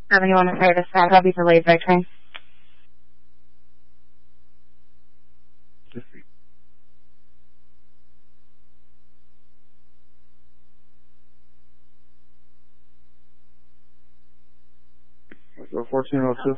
71 repair dispatch. I'll be delayed by train. Go 1402.